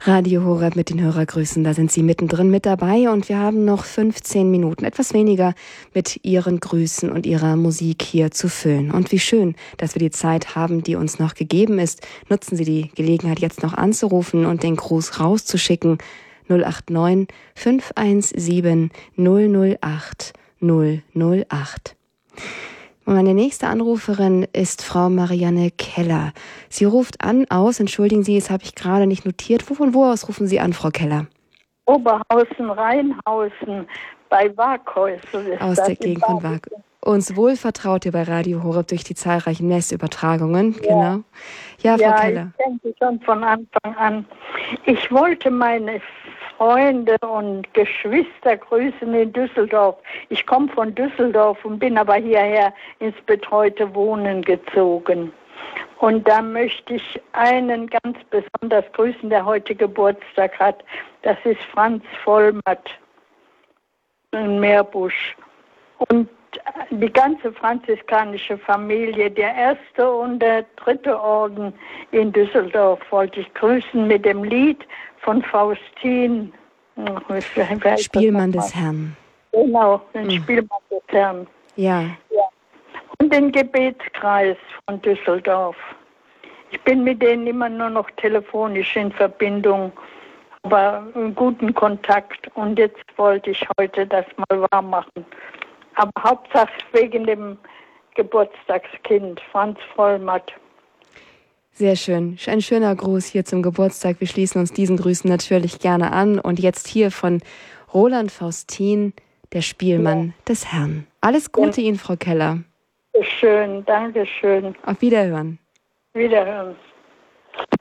Radio Horeb mit den Hörergrüßen, da sind Sie mittendrin mit dabei und wir haben noch 15 Minuten, etwas weniger, mit Ihren Grüßen und Ihrer Musik hier zu füllen. Und wie schön, dass wir die Zeit haben, die uns noch gegeben ist. Nutzen Sie die Gelegenheit, jetzt noch anzurufen und den Gruß rauszuschicken. 089 517 008 008. Und meine nächste Anruferin ist Frau Marianne Keller. Sie ruft an aus, entschuldigen Sie, das habe ich gerade nicht notiert. Von wo aus rufen Sie an, Frau Keller? Oberhausen, Rheinhausen, bei Waghäusel. Aus der Gegend von Waghäusel. Uns wohlvertraut hier bei Radio Horeb durch die zahlreichen Messübertragungen. Ja. Genau. Ja, Frau Keller. Ich kenne Sie schon von Anfang an. Ich wollte meine Freunde und Geschwister grüßen in Düsseldorf. Ich komme von Düsseldorf und bin aber hierher ins betreute Wohnen gezogen. Und da möchte ich einen ganz besonders grüßen, der heute Geburtstag hat. Das ist Franz Vollmatt in Meerbusch. Und die ganze franziskanische Familie, der erste und der dritte Orden in Düsseldorf, wollte ich grüßen mit dem Lied von Faustin. Spielmann des Herrn. Genau, den Spielmann des Herrn. Ja. Und den Gebetskreis von Düsseldorf. Ich bin mit denen immer nur noch telefonisch in Verbindung, aber in guten Kontakt. Und jetzt wollte ich heute das mal wahr machen. Aber Hauptsache wegen dem Geburtstagskind, Franz Vollmatt. Sehr schön. Ein schöner Gruß hier zum Geburtstag. Wir schließen uns diesen Grüßen natürlich gerne an. Und jetzt hier von Roland Faustin, der Spielmann des Herrn. Alles Gute Ihnen, Frau Keller. Schön, danke schön. Auf Wiederhören. Wiederhören.